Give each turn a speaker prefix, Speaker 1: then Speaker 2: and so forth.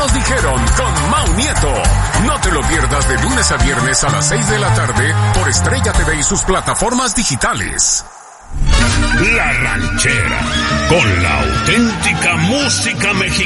Speaker 1: nos dijeron con Mau Nieto. No te lo pierdas de lunes a viernes a las 6 de la tarde por Estrella TV y sus plataformas digitales.
Speaker 2: La Ranchera, con la auténtica música mexicana.